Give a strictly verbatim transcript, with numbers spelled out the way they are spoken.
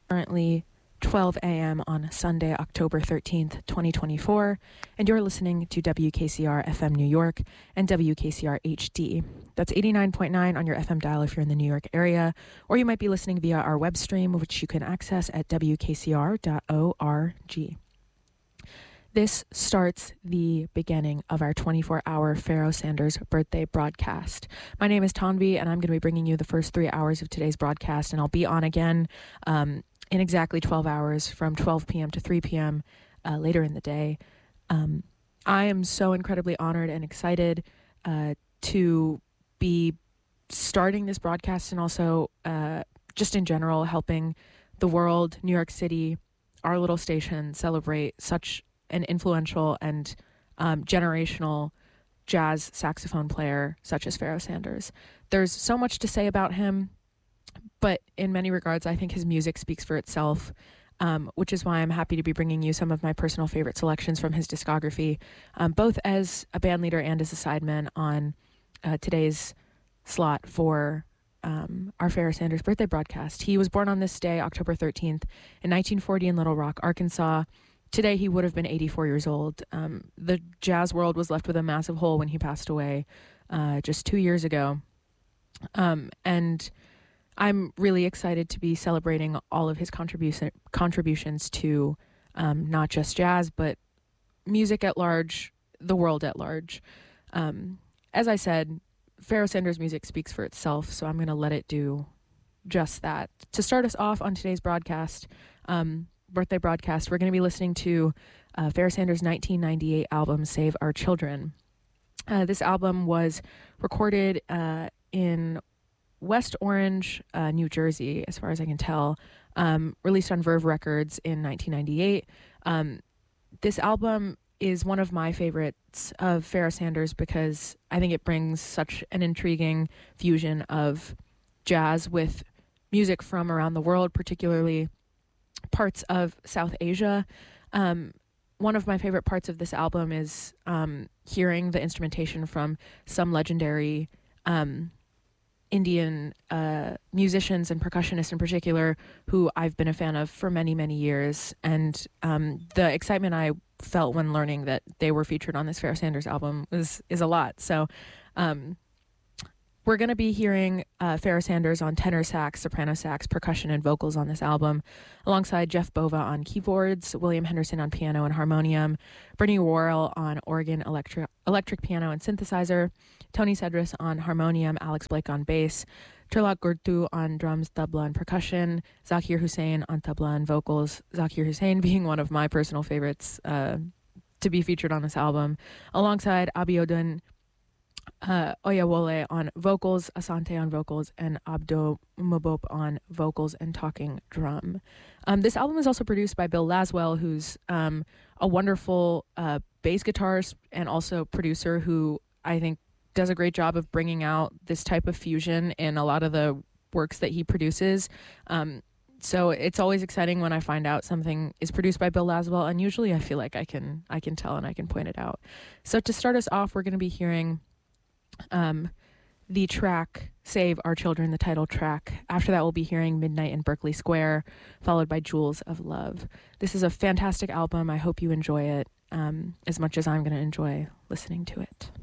Currently twelve a.m. on Sunday, October thirteenth, twenty twenty-four, and you're listening to W K C R F M New York and W K C R H D. That's eighty-nine point nine on your F M dial if you're in the New York area, or you might be listening via our web stream, which you can access at w k c r dot org. This starts the beginning of our twenty-four hour Pharoah Sanders birthday broadcast. My name is Tanvi, and I'm going to be bringing you the first three hours of today's broadcast, and I'll be on again um, in exactly twelve hours from twelve p.m. to three p.m. Uh, later in the day. Um, I am so incredibly honored and excited uh, to be starting this broadcast and also uh, just in general helping the world, New York City, our little station celebrate such an influential and um, generational jazz saxophone player such as Pharoah Sanders. There's so much to say about him, but in many regards, I think his music speaks for itself, um, which is why I'm happy to be bringing you some of my personal favorite selections from his discography, um, both as a band leader and as a sideman on uh, today's slot for um, our Pharoah Sanders birthday broadcast. He was born on this day, October thirteenth, in nineteen forty in Little Rock, Arkansas. Today, he would have been eighty-four years old. Um, the jazz world was left with a massive hole when he passed away uh, just two years ago. Um, and I'm really excited to be celebrating all of his contribution contributions to um, not just jazz, but music at large, the world at large. Um, as I said, Pharoah Sanders' music speaks for itself, so I'm going to let it do just that. To start us off on today's broadcast, um, birthday broadcast, we're going to be listening to uh, Pharoah Sanders' nineteen ninety-eight album, Save Our Children. Uh, this album was recorded uh, in West Orange, uh, New Jersey, as far as I can tell, um, released on Verve Records in nineteen ninety-eight. Um, this album is one of my favorites of Pharoah Sanders because I think it brings such an intriguing fusion of jazz with music from around the world, particularly parts of South Asia. Um, one of my favorite parts of this album is um, hearing the instrumentation from some legendary um, Indian uh, musicians and percussionists in particular, who I've been a fan of for many, many years. And um, the excitement I felt when learning that they were featured on this Pharoah Sanders album was is a lot. So um, we're going to be hearing uh, Pharoah Sanders on tenor sax, soprano sax, percussion, and vocals on this album, alongside Jeff Bova on keyboards, William Henderson on piano and harmonium, Bernie Worrell on organ, electric, electric piano, and synthesizer, Tony Cedrus on harmonium, Alex Blake on bass, Turlak Gurtu on drums, tabla, and percussion, Zakir Hussain on tabla and vocals, Zakir Hussain being one of my personal favorites uh, to be featured on this album, alongside Abiodun Uh, Oyewole on vocals, Asante on vocals, and Abdo Mobop on vocals and talking drum. Um, this album is also produced by Bill Laswell, who's um, a wonderful uh, bass guitarist and also producer who I think does a great job of bringing out this type of fusion in a lot of the works that he produces. Um, so it's always exciting when I find out something is produced by Bill Laswell, and usually I feel like I can I can tell and I can point it out. So to start us off, we're going to be hearing Um, the track Save Our Children, the title track. After that, we'll be hearing Midnight in Berkeley Square, followed by Jewels of Love. This is a fantastic album. I hope you enjoy it um, as much as I'm going to enjoy listening to it.